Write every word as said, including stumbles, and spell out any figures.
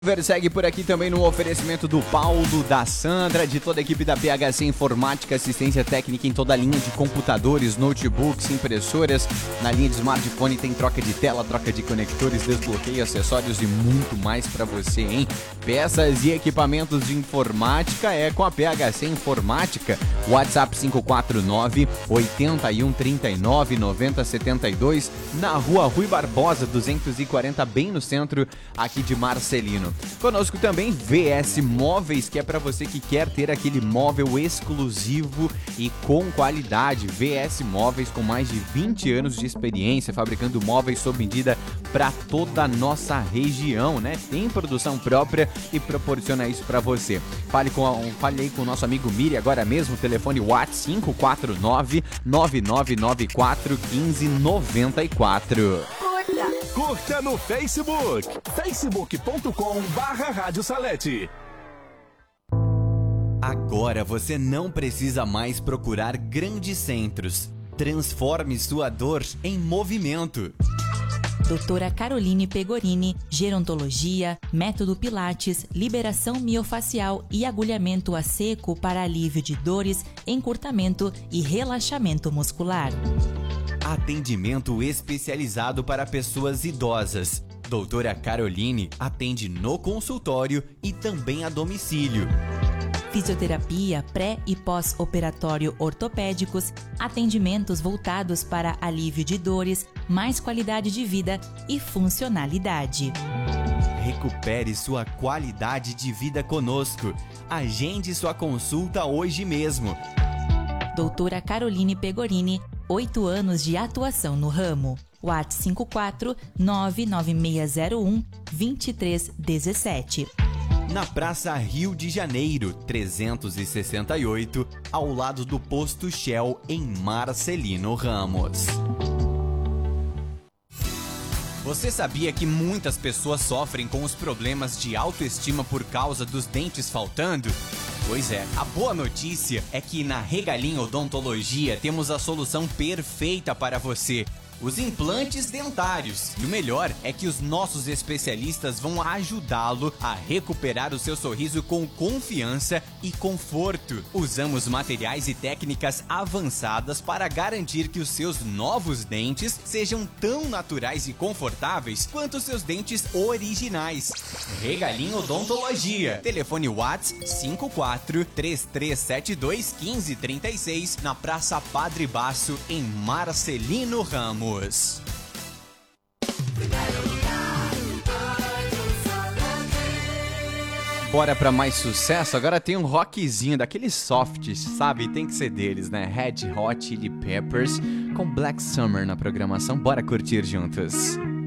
Segue por aqui também no oferecimento do Paulo, da Sandra, de toda a equipe da P H C Informática, assistência técnica em toda a linha de computadores, notebooks, impressoras. Na linha de smartphone tem troca de tela, troca de conectores, desbloqueio, acessórios e muito mais para você, hein? Peças e equipamentos de informática é com a P H C Informática. WhatsApp cinco quatro nove, oito um três nove, nove zero sete dois, na rua Rui Barbosa, duzentos e quarenta, bem no centro aqui de Marcelino. Conosco também V S Móveis, que é para você que quer ter aquele móvel exclusivo e com qualidade. V S Móveis, com mais de vinte anos de experiência, fabricando móveis sob medida para toda a nossa região, né? Tem produção própria e proporciona isso para você. Fale com a, fale aí com o nosso amigo Miri agora mesmo, telefone WhatsApp cinco quatro nove, nove nove nove quatro, um cinco nove quatro. Curta no Facebook, facebook ponto com barra Rádio Salete. Agora você não precisa mais procurar grandes centros. Transforme sua dor em movimento. Doutora Caroline Pegorini, gerontologia, método Pilates, liberação miofacial e agulhamento a seco para alívio de dores, encurtamento e relaxamento muscular. Atendimento especializado para pessoas idosas. Doutora Caroline atende no consultório e também a domicílio. Fisioterapia pré e pós-operatório ortopédicos, atendimentos voltados para alívio de dores, mais qualidade de vida e funcionalidade. Recupere sua qualidade de vida conosco. Agende sua consulta hoje mesmo. Doutora Caroline Pegorini, oito anos de atuação no ramo. WhatsApp cinco quatro nove nove seis zero um, dois três um sete. Na Praça Rio de Janeiro, trezentos e sessenta e oito, ao lado do Posto Shell, em Marcelino Ramos. Você sabia que muitas pessoas sofrem com os problemas de autoestima por causa dos dentes faltando? Pois é, a boa notícia é que na Regalim Odontologia temos a solução perfeita para você. Os implantes dentários. E o melhor é que os nossos especialistas vão ajudá-lo a recuperar o seu sorriso com confiança e conforto. Usamos materiais e técnicas avançadas para garantir que os seus novos dentes sejam tão naturais e confortáveis quanto os seus dentes originais. Regalim Odontologia. Telefone WhatsApp cinco quatro três três sete dois, um cinco três seis, na Praça Padre Baço, em Marcelino Ramos. Bora pra mais sucesso? Agora tem um rockzinho daqueles softs, sabe? Tem que ser deles, né? Red Hot Chili Peppers com Black Summer na programação. Bora curtir juntos.